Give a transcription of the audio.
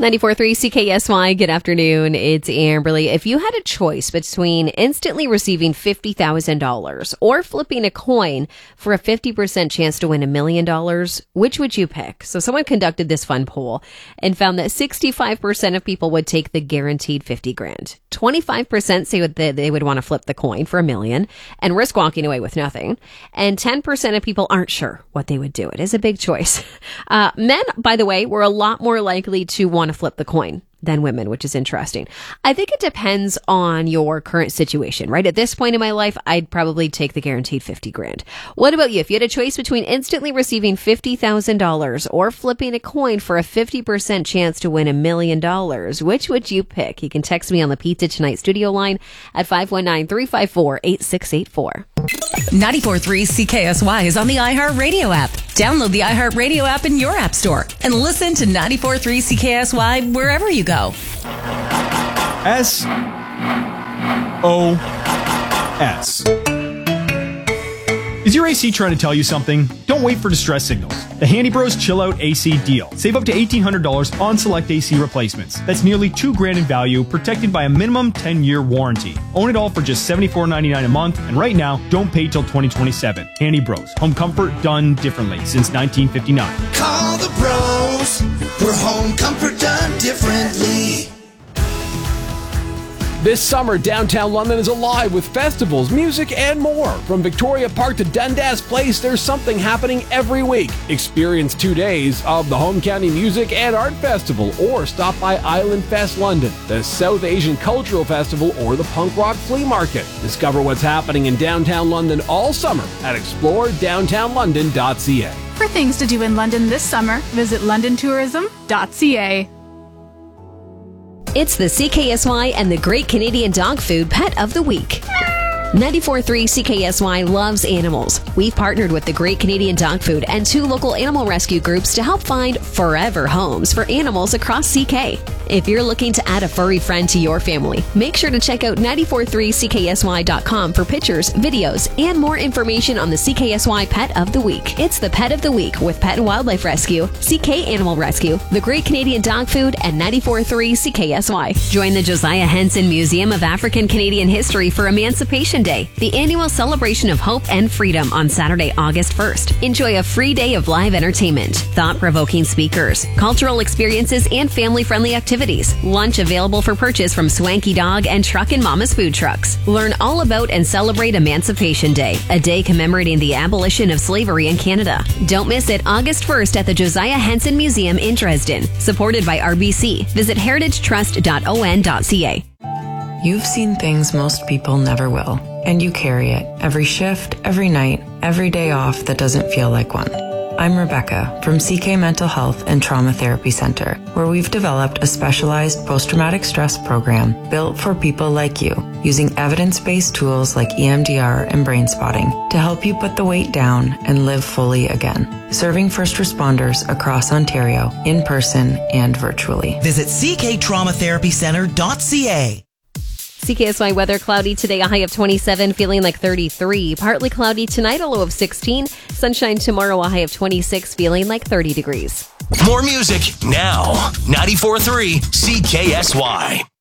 94.3 CKSY, good afternoon. It's Amberly. If you had a choice between instantly receiving $50,000 or flipping a coin for a 50% chance to win $1 million, which would you pick? So someone conducted this fun poll and found that 65% of people would take the guaranteed 50 grand. 25% say that they would want to flip the coin for $1 million and risk walking away with nothing. And 10% of people aren't sure what they would do. It is a big choice. Men, by the way, were a lot more likely to want to flip the coin than women, which is interesting. I think it depends on your current situation, right? At this point in my life, I'd probably take the guaranteed 50 grand. What about you? If you had a choice between instantly receiving $50,000 or flipping a coin for a 50% chance to win $1 million, which would you pick? You can text me on the Pizza Tonight studio line at 519-354-8684. 94.3 CKSY is on the iHeartRadio app. Download the iHeartRadio app in your app store and listen to 94.3 CKSY wherever you go. SOS. Is your AC trying to tell you something? Don't wait for distress signals. The Handy Bros Chill Out AC deal. Save up to $1,800 on select AC replacements. That's nearly $2,000 in value, protected by a minimum 10-year warranty. Own it all for just $74.99 a month, and right now, don't pay till 2027. Handy Bros. Home comfort done differently since 1959. Call the bros for home comfort done differently. This summer, downtown London is alive with festivals, music, and more. From Victoria Park to Dundas Place, there's something happening every week. Experience 2 days of the Home County Music and Art Festival, or stop by Island Fest London, the South Asian Cultural Festival, or the Punk Rock Flea Market. Discover what's happening in downtown London all summer at exploredowntownlondon.ca. For things to do in London this summer, visit londontourism.ca. It's the CKSY and the Great Canadian Dog Food Pet of the Week. 94.3 CKSY loves animals. We've partnered with the Great Canadian Dog Food and 2 local animal rescue groups to help find forever homes for animals across CK. If you're looking to add a furry friend to your family, make sure to check out 943CKSY.com for pictures, videos, and more information on the CKSY Pet of the Week. It's the Pet of the Week with Pet and Wildlife Rescue, CK Animal Rescue, the Great Canadian Dog Food, and 94.3 CKSY. Join the Josiah Henson Museum of African Canadian History for Emancipation Day, the annual celebration of hope and freedom on Saturday, August 1st. Enjoy a free day of live entertainment, thought-provoking speakers, cultural experiences, and family-friendly activities. Lunch available for purchase from Swanky Dog and Truck and Mama's food trucks. Learn all about and celebrate Emancipation Day, a day commemorating the abolition of slavery in Canada. Don't miss it August 1st at the Josiah Henson Museum in Dresden. Supported by RBC. Visit heritagetrust.on.ca. You've seen things most people never will, and you carry it every shift, every night, every day off that doesn't feel like one. I'm Rebecca from CK Mental Health and Trauma Therapy Center, where we've developed a specialized post-traumatic stress program built for people like you, using evidence-based tools like EMDR and brain spotting to help you put the weight down and live fully again. Serving first responders across Ontario, in person and virtually. Visit cktraumatherapycenter.ca. CKSY weather, cloudy today, a high of 27, feeling like 33. Partly cloudy tonight, a low of 16. Sunshine tomorrow, a high of 26, feeling like 30 degrees. More music now. 94.3 CKSY.